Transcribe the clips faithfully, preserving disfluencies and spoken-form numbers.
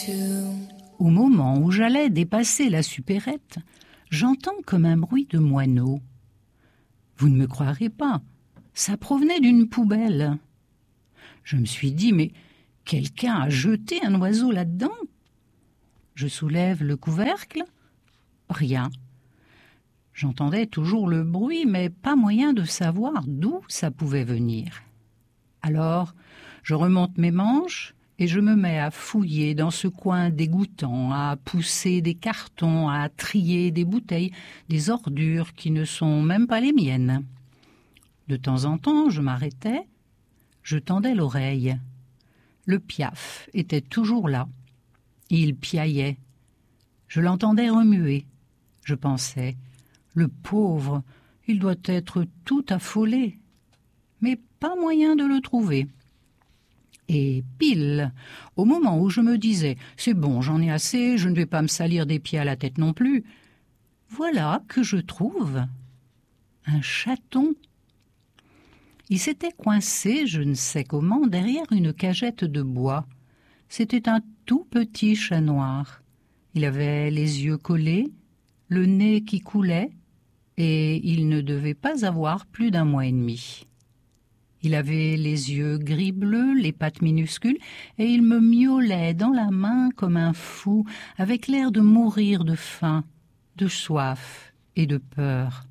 Au moment où j'allais dépasser la supérette, j'entends comme un bruit de moineaux. Vous ne me croirez pas, ça provenait d'une poubelle. Je me suis dit, mais quelqu'un a jeté un oiseau là-dedans? Je soulève le couvercle, rien. J'entendais toujours le bruit, mais pas moyen de savoir d'où ça pouvait venir. Alors, je remonte mes manches et je me mets à fouiller dans ce coin dégoûtant, à pousser des cartons, à trier des bouteilles, des ordures qui ne sont même pas les miennes. De temps en temps, je m'arrêtais, je tendais l'oreille. Le piaf était toujours là. Il piaillait. Je l'entendais remuer. Je pensais, le pauvre, il doit être tout affolé. Mais pas moyen de le trouver. Et pile, au moment où je me disais « c'est bon, j'en ai assez, je ne vais pas me salir des pieds à la tête non plus », voilà que je trouve un chaton. Il s'était coincé, je ne sais comment, derrière une cagette de bois. C'était un tout petit chat noir. Il avait les yeux collés, le nez qui coulait, et il ne devait pas avoir plus d'un mois et demi. Il avait les yeux gris-bleu, les pattes minuscules, et il me miaulait dans la main comme un fou, avec l'air de mourir de faim, de soif et de peur.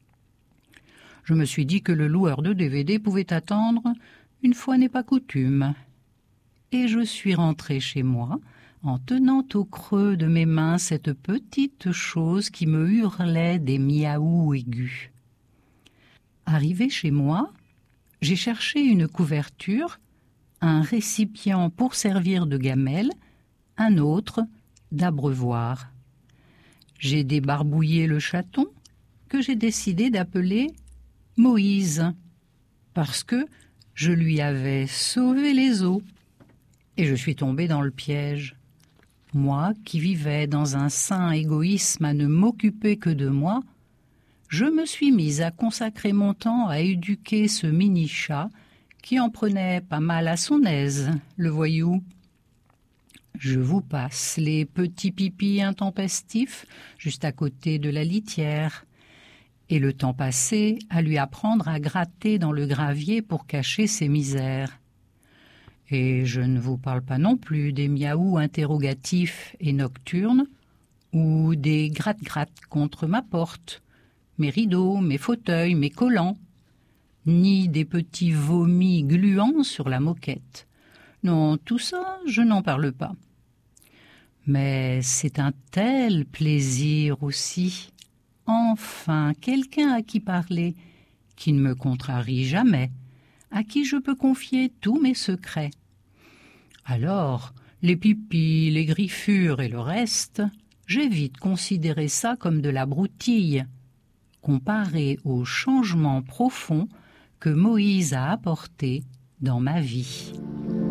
Je me suis dit que le loueur de D V D pouvait attendre, une fois n'est pas coutume. Et je suis rentrée chez moi, en tenant au creux de mes mains cette petite chose qui me hurlait des miaous aigus. Arrivée chez moi, j'ai cherché une couverture, un récipient pour servir de gamelle, un autre d'abreuvoir. J'ai débarbouillé le chaton, que j'ai décidé d'appeler Moïse, parce que je lui avais sauvé les os. Et je suis tombée dans le piège. Moi, qui vivais dans un saint égoïsme à ne m'occuper que de moi, je me suis mise à consacrer mon temps à éduquer ce mini-chat qui en prenait pas mal à son aise, le voyou. Je vous passe les petits pipis intempestifs juste à côté de la litière, et le temps passé à lui apprendre à gratter dans le gravier pour cacher ses misères. Et je ne vous parle pas non plus des miaous interrogatifs et nocturnes ou des gratte-gratte contre ma porte, mes rideaux, mes fauteuils, mes collants, ni des petits vomis gluants sur la moquette. Non, tout ça, je n'en parle pas. Mais c'est un tel plaisir aussi. Enfin, quelqu'un à qui parler, qui ne me contrarie jamais, à qui je peux confier tous mes secrets. Alors, les pipis, les griffures et le reste, j'ai vite considéré ça comme de la broutille, comparé au changement profond que Moïse a apporté dans ma vie.